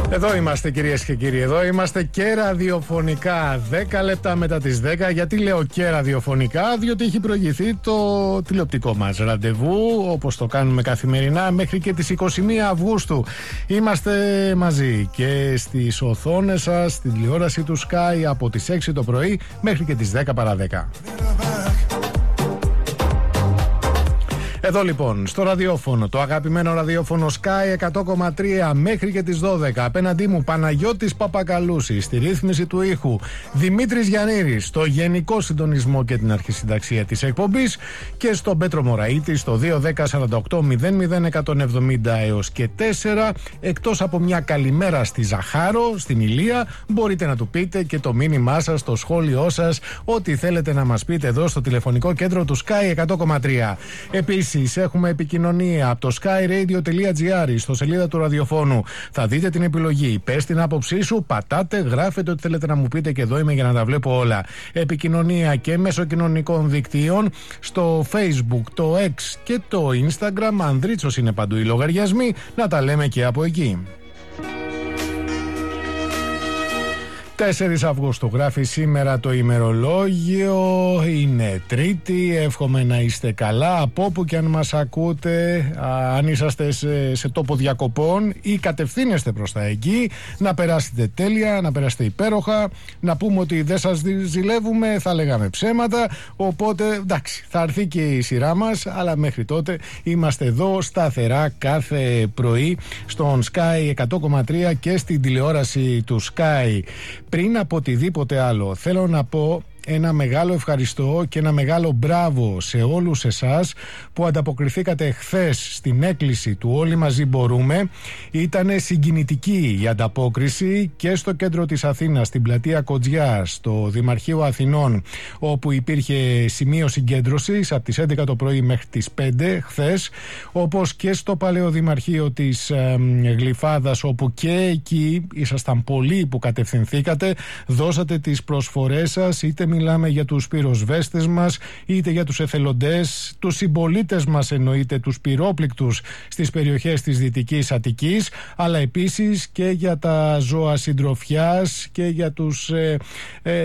Εδώ είμαστε, κυρίες και κύριοι, εδώ είμαστε και ραδιοφωνικά 10 λεπτά μετά τις 10. Γιατί λέω και ραδιοφωνικά? Διότι έχει προηγηθεί το τηλεοπτικό μας ραντεβού, όπως το κάνουμε καθημερινά, μέχρι και τις 21 Αυγούστου. Είμαστε μαζί και στις οθόνες σας, στην τηλεόραση του Sky, από τις 6 το πρωί μέχρι και τις 10 παρά 10. Εδώ λοιπόν, στο ραδιόφωνο, το αγαπημένο ραδιόφωνο Sky 100,3 μέχρι και τις 12. Απέναντί μου Παναγιώτης Παπακαλούση, στη ρύθμιση του ήχου Δημήτρης Γιαννήρης, στο γενικό συντονισμό και την αρχισυνταξία της εκπομπής, και στον Πέτρο Μωραήτη στο 210-48-00-170 έως και 4. Εκτός από μια καλημέρα στη Ζαχάρο, στην Ηλία, μπορείτε να του πείτε και το μήνυμά σας, το σχόλιο σας, ό,τι θέλετε να μας πείτε εδώ στο τηλεφωνικό κέντρο του Sky 100,3. Επίσης, έχουμε επικοινωνία από το skyradio.gr, στο σελίδα του ραδιοφώνου. Θα δείτε την επιλογή. Πες την άποψή σου, πατάτε, γράφετε ό,τι θέλετε να μου πείτε και εδώ είμαι για να τα βλέπω όλα. Επικοινωνία και μέσω κοινωνικών δικτύων, στο Facebook, το X και το Instagram. Ανδρίτσος είναι παντού οι λογαριασμοί, να τα λέμε και από εκεί. 4 Αυγούστου γράφει σήμερα το ημερολόγιο, είναι Τρίτη, εύχομαι να είστε καλά από όπου και αν μας ακούτε, αν είσαστε σε τόπο διακοπών ή κατευθύνεστε προς τα εκεί, να περάσετε τέλεια, να περάσετε υπέροχα, να πούμε ότι δεν σας ζηλεύουμε, θα λέγαμε ψέματα, οπότε εντάξει, θα έρθει και η σειρά μας, αλλά μέχρι τότε είμαστε εδώ σταθερά κάθε πρωί στον Sky 100,3 και στην τηλεόραση του Sky. Πριν από οτιδήποτε άλλο, θέλω να πω ένα μεγάλο ευχαριστώ και ένα μεγάλο μπράβο σε όλους εσάς που ανταποκριθήκατε χθες στην έκκληση του Όλοι Μαζί Μπορούμε. Ήτανε συγκινητική η ανταπόκριση και στο κέντρο της Αθήνας, στην πλατεία Κοτζιά, στο Δημαρχείο Αθηνών, όπου υπήρχε σημείο συγκέντρωσης από τις 11 το πρωί μέχρι τις 5 χθες, όπως και στο Παλαιό Δημαρχείο της Γλυφάδας, όπου και εκεί ήσασταν πολλοί που κατευθυνθήκατε, δώσατε τις προσφορές σας, είτε μιλάμε για τους πυροσβέστες μας, είτε για τους εθελοντές, τους συμπολίτες μας εννοείται, τους πυρόπληκτους στις περιοχές της Δυτικής Αττικής, αλλά επίσης και για τα ζώα συντροφιάς και για τους